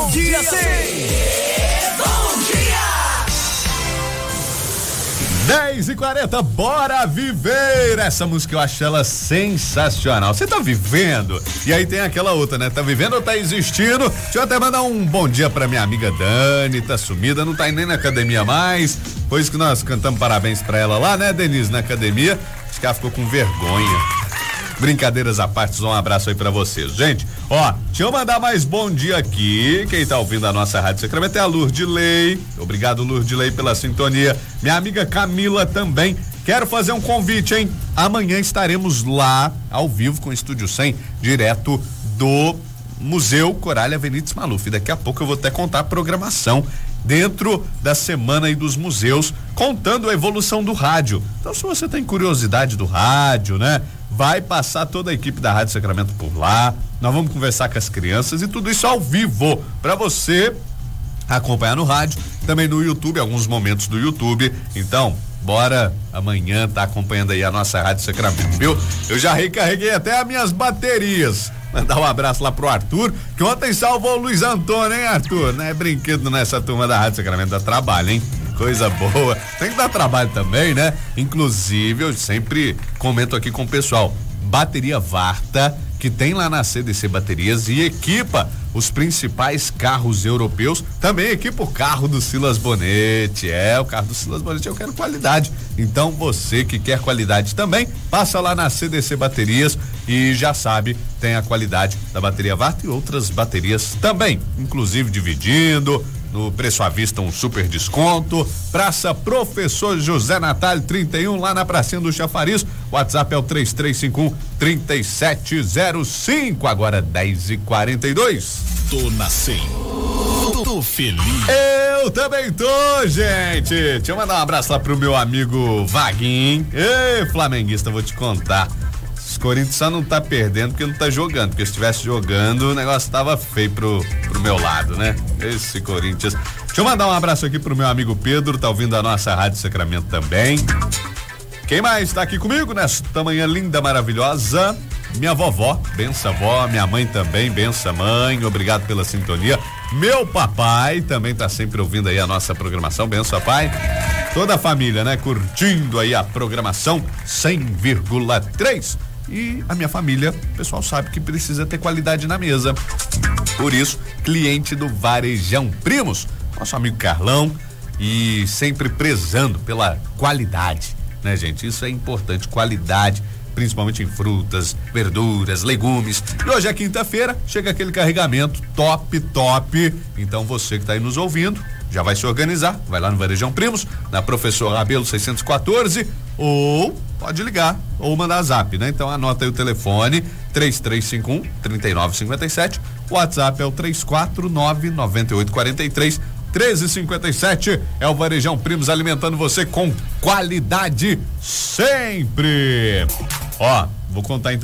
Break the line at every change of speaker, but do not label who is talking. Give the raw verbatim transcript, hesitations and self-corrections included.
Bom Dia cem. Bom dia.
dez e quarenta, bora viver! Essa música eu acho ela sensacional. Você tá vivendo? E aí tem aquela outra, né? Tá vivendo ou tá existindo? Deixa eu até mandar um bom dia pra minha amiga Dani, tá sumida, não tá nem na academia mais. Pois que nós cantamos parabéns pra ela lá, né, Denise, na academia. Acho que ela ficou com vergonha. Brincadeiras à parte, um abraço aí pra vocês. Gente, ó, deixa eu mandar mais bom dia aqui. Quem tá ouvindo a nossa Rádio Sacramento é a Lourdilei. Obrigado, Lourdilei, pela sintonia. Minha amiga Camila também. Quero fazer um convite, hein? Amanhã estaremos lá, ao vivo, com o Estúdio cem, direto do Museu Corália Venites Maluf. Daqui a pouco eu vou até contar a programação dentro da semana aí dos museus, contando a evolução do rádio. Então, se você tem curiosidade do rádio, né? Vai passar toda a equipe da Rádio Sacramento por lá. Nós vamos conversar com as crianças e tudo isso ao vivo para você acompanhar no rádio, também no YouTube, alguns momentos do YouTube. Então, bora amanhã tá acompanhando aí a nossa Rádio Sacramento, viu? Eu já recarreguei até as minhas baterias. Mandar um abraço lá pro Arthur, que ontem salvou o Luiz Antônio, hein, Arthur? Não é brinquedo nessa turma da Rádio Sacramento, dá trabalho, hein? Coisa boa. Tem que dar trabalho também, né? Inclusive, eu sempre comento aqui com o pessoal, bateria Varta, que tem lá na C D C Baterias e equipa os principais carros europeus, também equipa o carro do Silas Bonetti. É, o carro do Silas Bonetti, eu quero qualidade. Então, você que quer qualidade também, passa lá na C D C Baterias e já sabe, tem a qualidade da bateria Varta e outras baterias também, inclusive dividindo, no preço à vista um super desconto. Praça Professor José Natalio trinta e um, lá na pracinha do Chafariz. WhatsApp é o três três cinco um, três sete zero cinco. Agora dez e quarenta e dois.
Tô na cem. Tô feliz.
Eu também tô, gente. Deixa eu mandar um abraço lá pro meu amigo Vaguinho. Ei, flamenguista, vou te contar. Os Corinthians só não tá perdendo porque não tá jogando, porque se estivesse jogando o negócio tava feio pro, pro meu lado, né? Esse Corinthians. Deixa eu mandar um abraço aqui pro meu amigo Pedro, tá ouvindo a nossa Rádio Sacramento também. Quem mais tá aqui comigo nesta manhã linda, maravilhosa? Minha vovó, benção vó, minha mãe também, benção mãe, obrigado pela sintonia. Meu papai também tá sempre ouvindo aí a nossa programação, benção pai. Toda a família, né? Curtindo aí a programação cem vírgula três. E a minha família, o pessoal sabe que precisa ter qualidade na mesa. Por isso, cliente do Varejão Primos, nosso amigo Carlão, e sempre prezando pela qualidade, né, gente? Isso é importante, qualidade, principalmente em frutas, verduras, legumes. E hoje é quinta-feira, chega aquele carregamento top, top. Então você que tá aí nos ouvindo, já vai se organizar, vai lá no Varejão Primos, na Professor Rabelo seiscentos e quatorze, ou pode ligar, ou mandar zap, né? Então anota aí o telefone, três três cinco um, três nove cinco sete, o WhatsApp é o três quatro nove, nove oito quatro três, treze cinquenta e sete. É o Varejão Primos, alimentando você com qualidade sempre. Ó, vou contar então